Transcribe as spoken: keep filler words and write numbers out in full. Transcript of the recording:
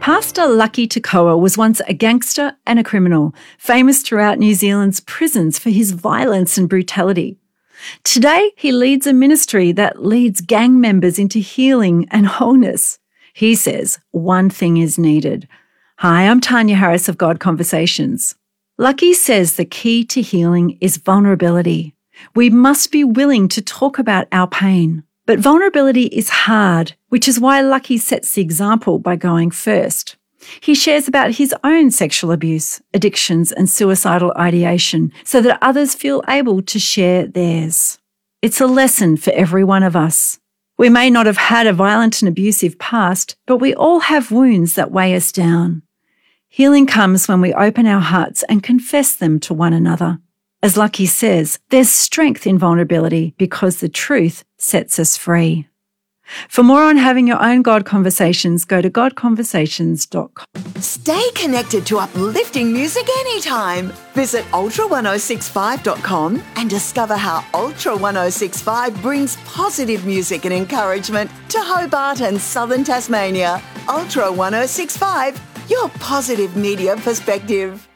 Pastor Lucky Tokoa was once a gangster and a criminal, famous throughout New Zealand's prisons for his violence and brutality. Today, he leads a ministry that leads gang members into healing and wholeness. He says one thing is needed. Hi, I'm Tanya Harris of God Conversations. Lucky says the key to healing is vulnerability. We must be willing to talk about our pain. But vulnerability is hard, which is why Lucky sets the example by going first. He shares about his own sexual abuse, addictions, and suicidal ideation so that others feel able to share theirs. It's a lesson for every one of us. We may not have had a violent and abusive past, but we all have wounds that weigh us down. Healing comes when we open our hearts and confess them to one another. As Lucky says, there's strength in vulnerability because the truth sets us free. For more on having your own God Conversations, go to god conversations dot com. Stay connected to uplifting music anytime. Visit ultra ten sixty-five dot com and discover how Ultra ten sixty-five brings positive music and encouragement to Hobart and southern Tasmania. Ultra ten sixty-five, your positive media perspective.